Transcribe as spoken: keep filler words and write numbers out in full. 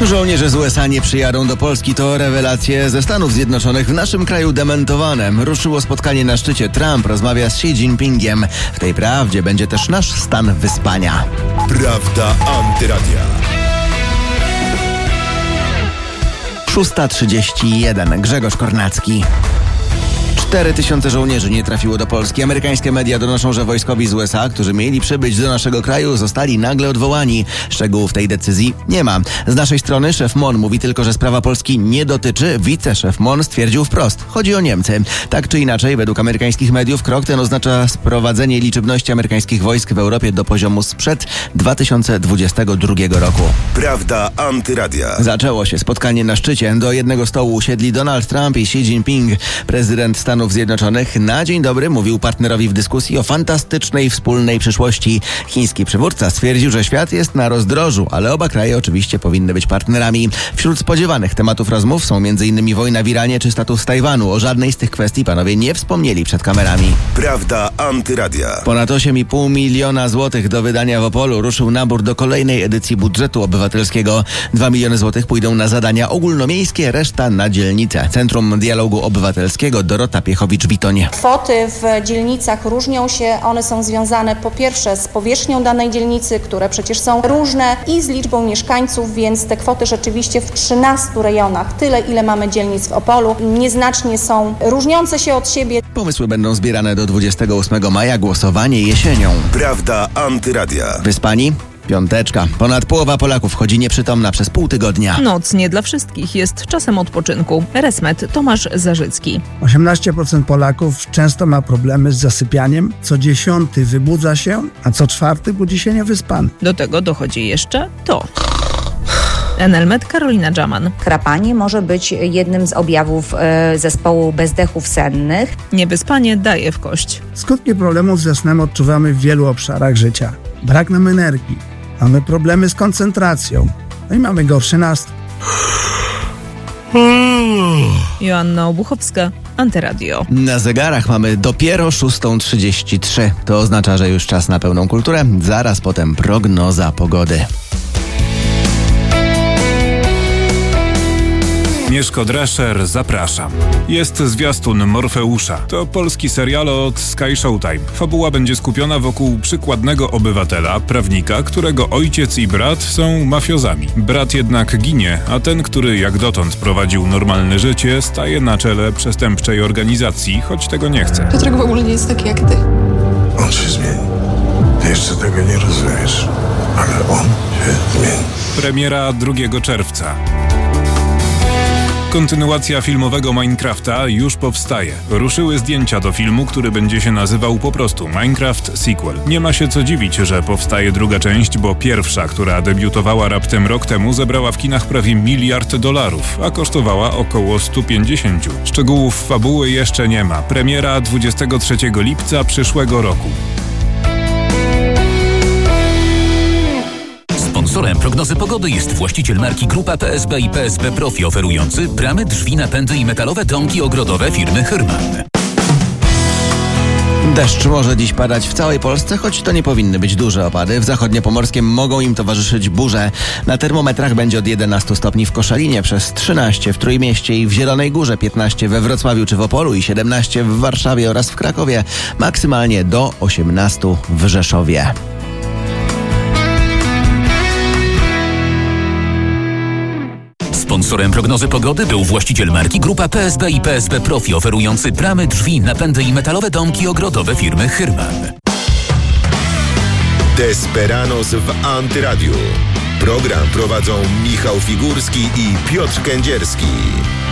Żołnierze z U S A nie przyjadą do Polski. To rewelacje ze Stanów Zjednoczonych w naszym kraju dementowane. Ruszyło spotkanie na szczycie. Trump rozmawia z Xi Jinpingiem. W tej prawdzie będzie też nasz stan wyspania. Prawda Antyradia. szósta trzydzieści jeden. Grzegorz Kornacki. cztery tysiące żołnierzy nie trafiło do Polski. Amerykańskie media donoszą, że wojskowi z U S A, którzy mieli przybyć do naszego kraju, zostali nagle odwołani. Szczegółów tej decyzji nie ma. Z naszej strony szef M O N mówi tylko, że sprawa Polski nie dotyczy. Wiceszef M O N stwierdził wprost. Chodzi o Niemcy. Tak czy inaczej, według amerykańskich mediów krok ten oznacza sprowadzenie liczebności amerykańskich wojsk w Europie do poziomu sprzed dwa tysiące dwudziestego drugiego roku. Prawda Antyradia. Zaczęło się spotkanie na szczycie. Do jednego stołu usiedli Donald Trump i Xi Jinping. Prezydent Stanów Zjednoczonych na dzień dobry mówił partnerowi w dyskusji o fantastycznej wspólnej przyszłości. Chiński przywódca stwierdził, że świat jest na rozdrożu, ale oba kraje oczywiście powinny być partnerami. Wśród spodziewanych tematów rozmów są m.in. wojna w Iranie czy status Tajwanu. O żadnej z tych kwestii panowie nie wspomnieli przed kamerami. Prawda Antyradia. Ponad osiem i pół miliona złotych do wydania w Opolu ruszył nabór do kolejnej edycji budżetu obywatelskiego. Dwa miliony złotych pójdą na zadania ogólnomiejskie, reszta na dzielnice. Centrum Dialogu Obywatelskiego Dorota Piechowicz-Witoń. Kwoty w dzielnicach różnią się. One są związane po pierwsze z powierzchnią danej dzielnicy, które przecież są różne, i z liczbą mieszkańców, więc te kwoty rzeczywiście w trzynastu rejonach, tyle ile mamy dzielnic w Opolu, nieznacznie są różniące się od siebie. Pomysły będą zbierane do dwudziestego ósmego maja, głosowanie jesienią. Prawda Antyradia. Wyspani? Piąteczka. Ponad połowa Polaków chodzi nieprzytomna przez pół tygodnia. Noc nie dla wszystkich jest czasem odpoczynku. Resmet Tomasz Zarzycki. osiemnaście procent Polaków często ma problemy z zasypianiem. Co dziesiąty wybudza się, a co czwarty budzi się niewyspany. Do tego dochodzi jeszcze to. Enelmet Karolina Dżaman. Chrapanie może być jednym z objawów e, zespołu bezdechów sennych. Niewyspanie daje w kość. Skutki problemów ze snem odczuwamy w wielu obszarach życia. Brak nam energii, mamy problemy z koncentracją, no i mamy gorszy nastrój. Joanna Obuchowska, Antyradio. Na zegarach mamy dopiero szósta trzydzieści trzy. To oznacza, że już czas na pełną kulturę. Zaraz potem prognoza pogody. Mieszko Drescher, zapraszam. Jest zwiastun Morfeusza. To polski serial od Sky Showtime. Fabuła będzie skupiona wokół przykładnego obywatela, prawnika, którego ojciec i brat są mafiozami. Brat jednak ginie, a ten, który jak dotąd prowadził normalne życie, staje na czele przestępczej organizacji, choć tego nie chce. Piotrek w ogóle nie jest taki jak ty. On się zmieni. Ty jeszcze tego nie rozumiesz, ale on się zmieni. Premiera drugiego czerwca. Kontynuacja filmowego Minecrafta już powstaje. Ruszyły zdjęcia do filmu, który będzie się nazywał po prostu Minecraft Sequel. Nie ma się co dziwić, że powstaje druga część, bo pierwsza, która debiutowała raptem rok temu, zebrała w kinach prawie miliard dolarów, a kosztowała około sto pięćdziesiąt. Szczegółów fabuły jeszcze nie ma. Premiera dwudziestego trzeciego lipca przyszłego roku. Sponsorem prognozy pogody jest właściciel marki Grupa P S B i P S B Profi, oferujący bramy, drzwi, napędy i metalowe domki ogrodowe firmy Hyrman. Deszcz może dziś padać w całej Polsce, choć to nie powinny być duże opady. W zachodniopomorskiem mogą im towarzyszyć burze. Na termometrach będzie od jedenastu stopni w Koszalinie, przez trzynaście w Trójmieście i w Zielonej Górze, piętnaście we Wrocławiu czy w Opolu i siedemnaście w Warszawie oraz w Krakowie, maksymalnie do osiemnastu w Rzeszowie. Sponsorem prognozy pogody był właściciel marki Grupa P S B i P S B Profi, oferujący bramy, drzwi, napędy i metalowe domki ogrodowe firmy Hyrman. Desperanos w Antyradiu. Program prowadzą Michał Figurski i Piotr Kędzierski.